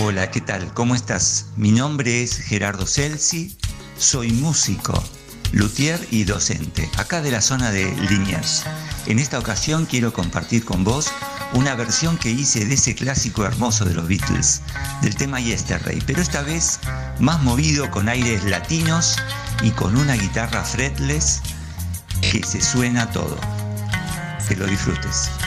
Hola, ¿qué tal? ¿Cómo estás? Mi nombre es Gerardo Celsi, soy músico, luthier y docente, acá de la zona de Liniers. En esta ocasión quiero compartir con vos una versión que hice de ese clásico hermoso de los Beatles, del tema Yesterday, pero esta vez más movido con aires latinos y con una guitarra fretless que se suena todo. Que lo disfrutes.